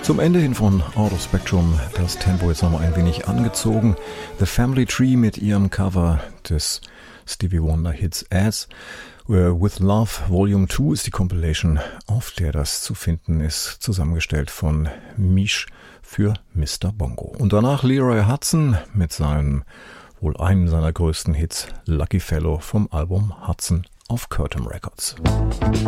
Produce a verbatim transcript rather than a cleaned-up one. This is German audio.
Zum Ende hin von Out of Spectrum, das Tempo jetzt nochmal ein wenig angezogen. The Family Tree mit ihrem Cover des Stevie Wonder Hits As. With Love Volume zwei ist die Compilation, auf der das zu finden ist, zusammengestellt von Misch für Mister Bongo. Und danach Leroy Hudson mit seinem, wohl einem seiner größten Hits, Lucky Fellow vom Album Hudson auf Curtom Records.